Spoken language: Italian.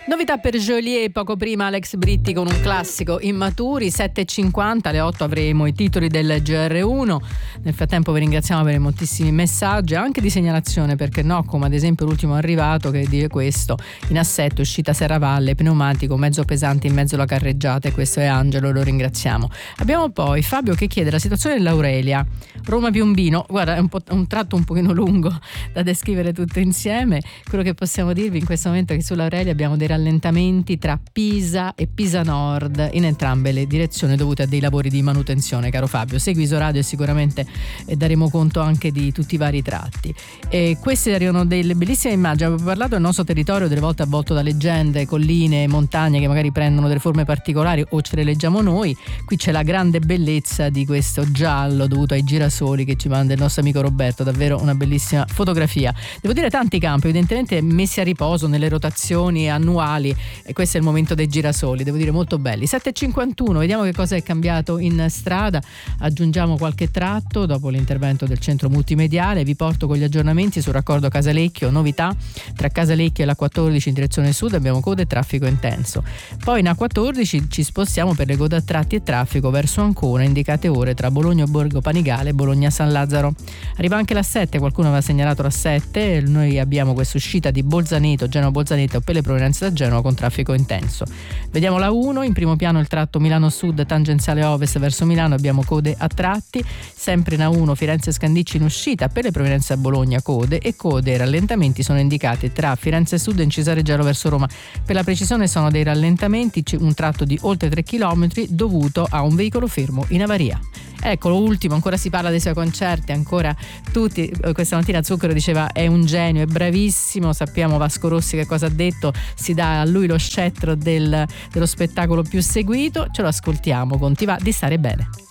Novità per Joliet, poco prima Alex Britti con un classico Immaturi. 7.50, alle 8 avremo i titoli del GR1. Nel frattempo vi ringraziamo per i moltissimi messaggi, anche di segnalazione, perché no, come ad esempio l'ultimo arrivato che dice questo: in assetto, uscita Serravalle, pneumatico mezzo pesante in mezzo alla carreggiata, e questo è Angelo, lo ringraziamo. Abbiamo poi Fabio che chiede la situazione dell'Aurelia, Roma-Piombino. Guarda, è un tratto un pochino lungo da descrivere tutto insieme. Quello che possiamo dirvi in questo momento è che sull'Aurelia abbiamo dei rallentamenti tra Pisa e Pisa Nord in entrambe le direzioni, dovuti a dei lavori di manutenzione, caro Fabio. Segui Isoradio e sicuramente daremo conto anche di tutti i vari tratti. Queste erano delle bellissime immagini. Abbiamo parlato del nostro territorio, delle volte avvolto da leggende, colline, montagne che magari prendono delle forme particolari o ce le leggiamo noi. Qui c'è la grande bellezza di questo giallo dovuto ai girasoli che ci manda il nostro amico Roberto, davvero una bellissima fotografia. Devo dire, tanti campi evidentemente messi a riposo nelle rotazioni annuali, e questo è il momento dei girasoli, devo dire molto belli. 7.51, vediamo che cosa è cambiato in strada. Aggiungiamo qualche tratto dopo l'intervento del centro multimediale. Vi porto con gli aggiornamenti sul raccordo Casalecchio. Novità: tra Casalecchio e la 14 in direzione sud abbiamo code e traffico intenso. Poi in A14 ci spostiamo per le code a tratti e traffico verso Ancona, indicate ore tra Bologna Borgo Panigale e Bologna San Lazzaro. Arriva anche la 7, qualcuno aveva segnalato la 7. Noi abbiamo questa uscita di Bolzaneto, Genova Bolzaneto, per le provenienze da Genova con traffico intenso. Vediamo la 1, in primo piano il tratto Milano Sud tangenziale ovest verso Milano, abbiamo code a tratti. Sempre in A1 Firenze Scandicci in uscita per le provenienze a Bologna, code e rallentamenti sono indicati tra Firenze Sud e Cisareggiaro verso Roma. Per la precisione sono dei rallentamenti, un tratto di oltre 3 km dovuto a un veicolo fermo in avaria. Ecco, l'ultimo, ancora si parla dei suoi concerti, ancora tutti. Questa mattina Zucchero diceva è un genio, è bravissimo. Sappiamo Vasco Rossi che cosa ha detto, si dà a lui lo scettro dello spettacolo più seguito. Ce lo ascoltiamo con Ti va di stare bene.